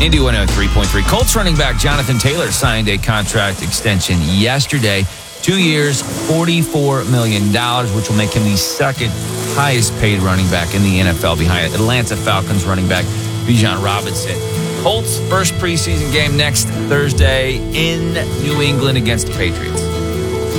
Indy 103.3. Colts running back Jonathan Taylor signed a contract extension yesterday. 2 years, $44 million, which will make him the second highest paid running back in the NFL behind Atlanta Falcons running back Bijan Robinson. Colts' first preseason game next Thursday in New England against the Patriots.